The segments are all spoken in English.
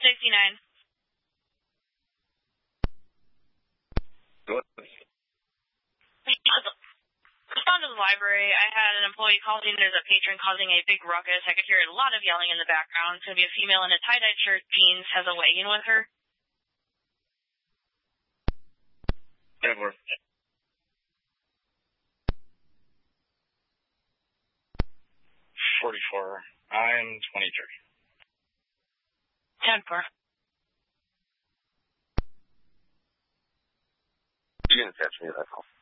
69. Go ahead. Respond to the library. I had an employee call in. There's a patron causing a big ruckus. I could hear a lot of yelling in the background. It's going to be a female in a tie-dyed shirt, jeans, has a wagon with her. 10-4. 44. I'm 23. 10-4. You didn't catch me at that call.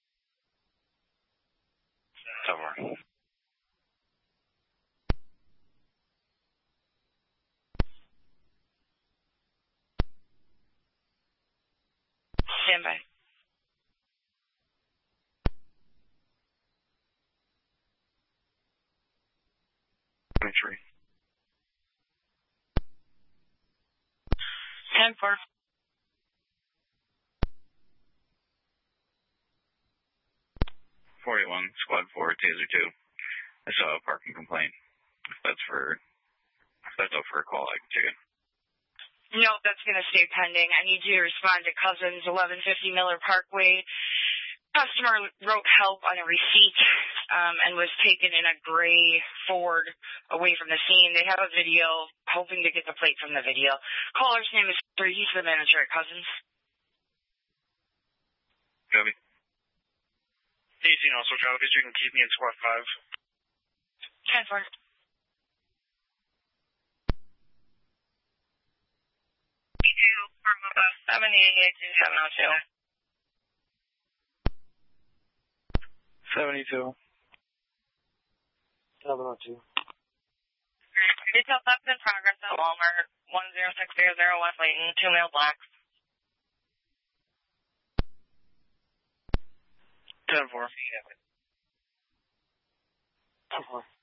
10-4. Stand by. Three. 10-4. 41, Squad 4, Taser 2. I saw a parking complaint. If that's up for a call, I can take it. No, that's going to stay pending. I need you to respond to Cousins, 1150 Miller Parkway. Customer wrote help on a receipt and was taken in a gray Ford away from the scene. They have a video, hoping to get the plate from the video. Caller's name is Three. He's the manager at Cousins. Copy. 18 also copies. You can keep me in Squad 5. 10-4. 72. 702. Detail theft in progress at Walmart, 10600 West Layton, 2 male blacks. 10-4. 10-4.